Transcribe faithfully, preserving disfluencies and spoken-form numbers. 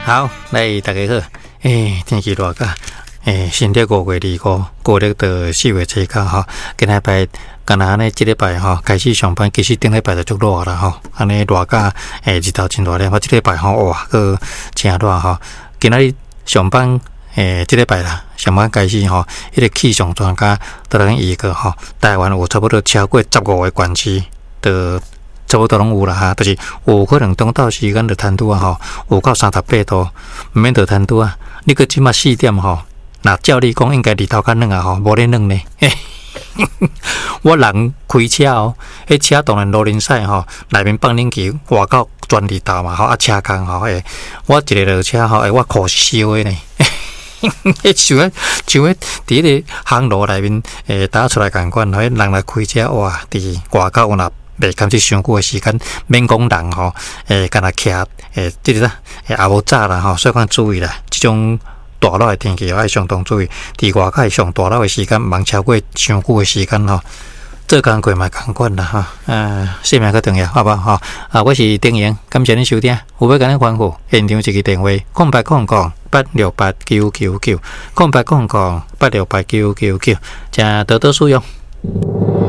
好，来大家好，诶，天气热噶，诶，新历五月二五，过历到四月七号吼，今礼拜，今仔呢，这礼拜吼开始上班，其实顶礼拜就足热啦吼，安尼热噶，诶，日头真热咧，我这礼拜吼哇，个真热吼，今仔日上班，诶，这礼拜啦，上班开始吼，迄个气象专家都来预告吼，台湾有差不多超过十五个县市的。差不多拢有啦哈，就是有可能中昼时间就摊拄啊吼，有到三十八度，毋免就摊拄啊。你个即马四点吼，那照你讲应该日头较冷啊吼，无咧冷呢。我人开车哦，迄车当然路轮驶吼，内面放冷气，外口全日头嘛吼，啊车工吼诶，我一个落车吼，诶我裤是烧诶呢。迄像诶，像诶，伫迄个航路内面诶打出来共款，迄人来开车哇，伫外口有若。袂甘即伤久诶时间，免讲人吼，诶，干若徛诶，即个诶也无早啦吼，所以讲注意啦，即种大热诶天气要相当注意。伫外口上大热诶时间，毋通超过伤久诶时间吼。做工过嘛共款啦吼，呃，生命较重要，好无吼？啊，我是丁阳，感谢恁收听。有要甲恁吩咐，现场一个电话：空八空空八六八九九九，空八空空八六八九九九，请多多使用。